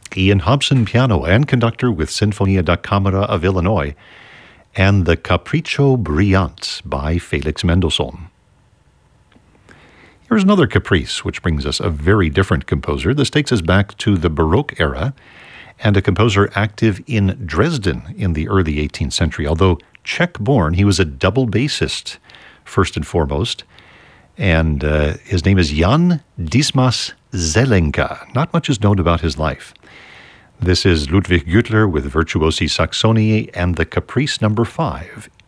Ian Hobson piano and conductor with Sinfonia da Camera of Illinois, and the Capriccio Brillante by Felix Mendelssohn. Here's another caprice, which brings us a very different composer. This takes us back to the Baroque era, and a composer active in Dresden in the early 18th century. Although Czech-born, he was a double bassist, first and foremost, and his name is Jan Dismas Zelenka. Not much is known about his life. This is Ludwig Güttler with Virtuosi Saxonii and the Caprice number 5